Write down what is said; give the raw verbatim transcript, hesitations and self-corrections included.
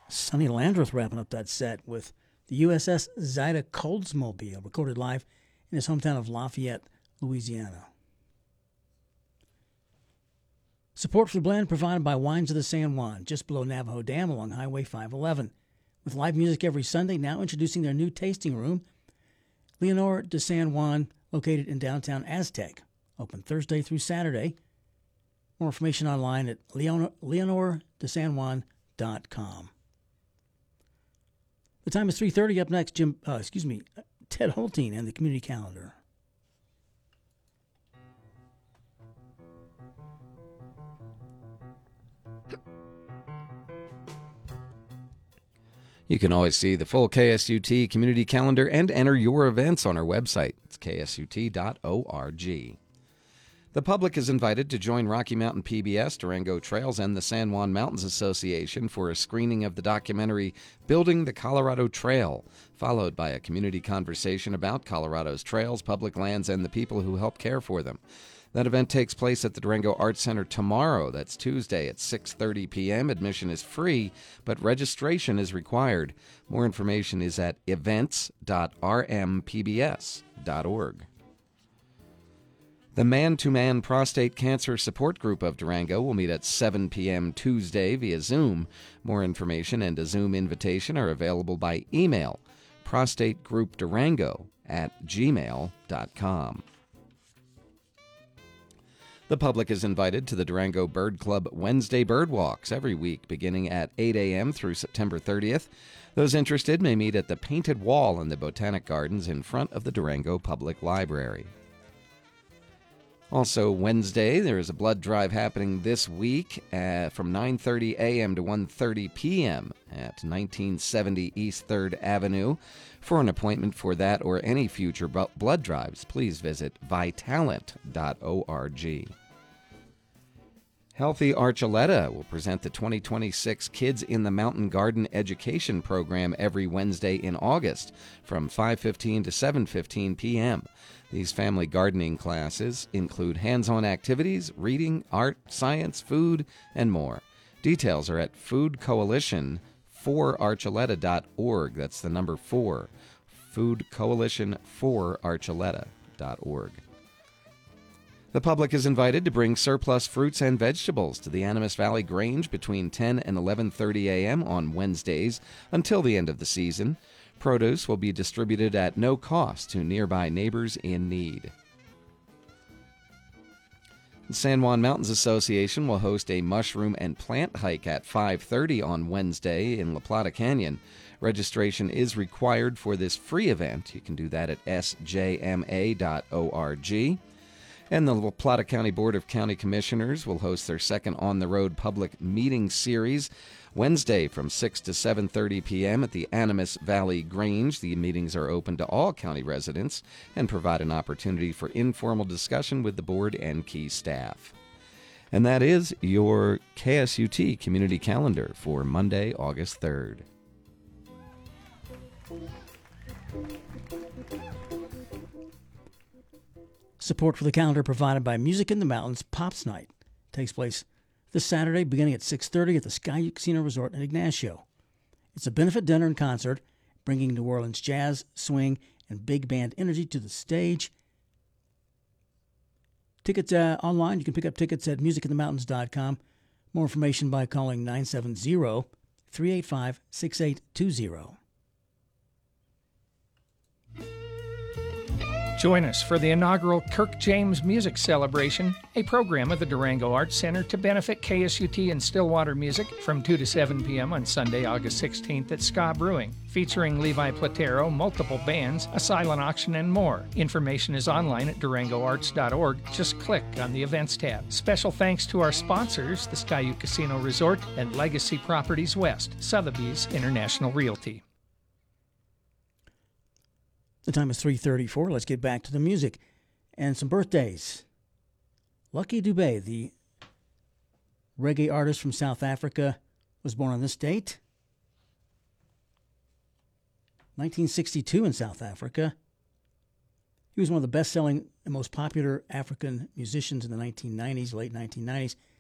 Sonny Landreth wrapping up that set with the U S S Zaida Coldsmobile, recorded live in his hometown of Lafayette, Louisiana. Support for the blend provided by Wines of the San Juan, just below Navajo Dam along Highway five eleven. With live music every Sunday, now introducing their new tasting room, Leonor de San Juan, located in downtown Aztec. Open Thursday through Saturday. More information online at leonor, leonor de san juan dot com. The time is three thirty. Up next, Jim, uh, excuse me, Ted Holteen and the community calendar. You can always see the full K S U T community calendar and enter your events on our website. It's k s u t dot org. The public is invited to join Rocky Mountain P B S, Durango Trails, and the San Juan Mountains Association for a screening of the documentary Building the Colorado Trail, followed by a community conversation about Colorado's trails, public lands, and the people who help care for them. That event takes place at the Durango Arts Center tomorrow. That's Tuesday at six thirty p.m. Admission is free, but registration is required. More information is at events dot r m p b s dot org. The Man-to-Man Prostate Cancer Support Group of Durango will meet at seven p.m. Tuesday via Zoom. More information and a Zoom invitation are available by email, prostategroupdurango at gmail dot com. The public is invited to the Durango Bird Club Wednesday Bird Walks every week beginning at eight a.m. through September thirtieth. Those interested may meet at the Painted Wall in the Botanic Gardens in front of the Durango Public Library. Also Wednesday, there is a blood drive happening this week uh, from nine thirty a.m. to one thirty p.m. at nineteen seventy East third Avenue. For an appointment for that or any future b- blood drives, please visit vitalent dot org. Healthy Archuleta will present the twenty twenty-six Kids in the Mountain Garden Education Program every Wednesday in August from five fifteen to seven fifteen p.m. These family gardening classes include hands-on activities, reading, art, science, food, and more. Details are at food coalition for archuleta dot org. That's the number four. food coalition for archuleta dot org. The public is invited to bring surplus fruits and vegetables to the Animas Valley Grange between ten and eleven thirty a.m. on Wednesdays until the end of the season. Produce will be distributed at no cost to nearby neighbors in need. The San Juan Mountains Association will host a mushroom and plant hike at five thirty on Wednesday in La Plata Canyon. Registration is required for this free event. You can do that at s j m a dot org. And the La Plata County Board of County Commissioners will host their second on-the-road public meeting series Wednesday from six to seven thirty p.m. at the Animas Valley Grange. The meetings are open to all county residents and provide an opportunity for informal discussion with the board and key staff. And that is your K S U T community calendar for Monday, August third. Support for the calendar provided by Music in the Mountains Pops Night. Takes place this Saturday beginning at six thirty at the Sky Casino Resort in Ignacio. It's a benefit dinner and concert, bringing New Orleans jazz, swing, and big band energy to the stage. Tickets uh, online. You can pick up tickets at music in the mountains dot com. More information by calling nine seven zero, three eight five, six eight two zero. Join us for the inaugural Kirk James Music Celebration, a program of the Durango Arts Center to benefit K S U T and Stillwater Music from two to seven p.m. on Sunday, August sixteenth at Ska Brewing, featuring Levi Platero, multiple bands, a silent auction, and more. Information is online at durango arts dot org. Just click on the Events tab. Special thanks to our sponsors, the Skyute Casino Resort and Legacy Properties West, Sotheby's International Realty. The time is three thirty-four. Let's get back to the music and some birthdays. Lucky Dubé, the reggae artist from South Africa, was born on this date. nineteen sixty-two in South Africa. He was one of the best-selling and most popular African musicians in the nineteen nineties, late nineteen nineties.